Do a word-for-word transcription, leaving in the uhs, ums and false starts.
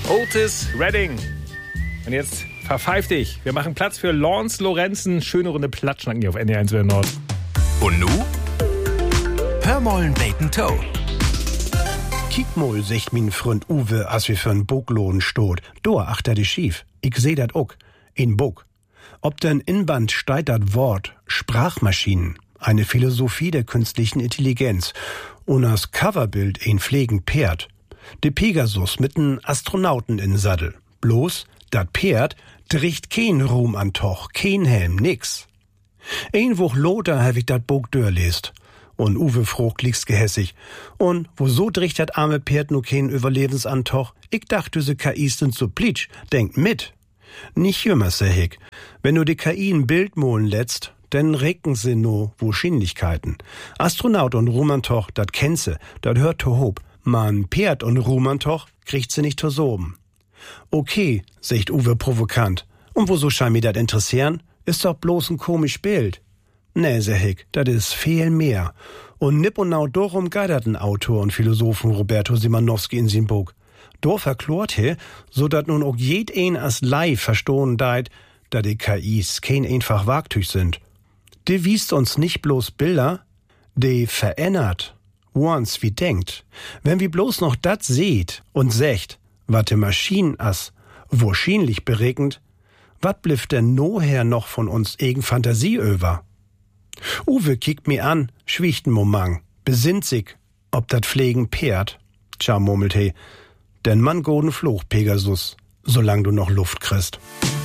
Otis Redding. Und jetzt verpfeif dich. Wir machen Platz für Lance Lorenzen. Schöne Runde Platschnacken hier auf N D R eins Nord. Und nu? Hörmollen Bacon Toe. Kiek mal, sagt min Freund Uwe, als wir für'n Boglohn stot. Dor achter die schief. Ich seh dat ook. In Bog. Ob denn Inband steigt dat Wort Sprachmaschinen, eine Philosophie der künstlichen Intelligenz, und das Coverbild ein pflegen Pferd. De Pegasus mit n Astronauten in Sattel. Bloß, dat Pferd dricht kein Ruhm an Toch, kein Helm, nix. Ein Woch loter hab ich dat Bog dörlest. Und Uwe frog liegst gehässig. Und wo so dricht dat arme Pferd no kein Überlebensantoch? Ich dachte, se K Is sind so plitsch. Denkt mit. Nicht jümmer, seh ich. Wenn du die K I ein Bild molen lätst, denn recken se no Wahrscheinlichkeiten. Astronaut und Rumantoch, dat kennt se, dat hört to hob. Man Pferd und Rumantoch kriegt se nicht to soben. Okay, sagt Uwe provokant. Und wo so scheint mir dat interessieren? Ist doch bloß ein komisch Bild. Nee, seh ich, dat is viel mehr. Und nipp und nau dorum geiderten Autor und Philosophen Roberto Simanowski in sin Buch. Do verklort he, so dat nun auch jed een as Lei verstohlen deit, da die K Is kein einfach Wagtüch sind. De wiest uns nicht bloß Bilder, de verändert, once wie denkt. Wenn wir bloß noch dat seht und secht, wat de Maschinen as wahrscheinlich beregend, wat blifft denn noher noch von uns egen Fantasie über? Uwe kickt mir an, schwiegt n Moment, besinnt sich, ob dat pflegen Pferd. Tja, murmelt he, denn man goden Fluch, Pegasus, solang du noch Luft kriegst.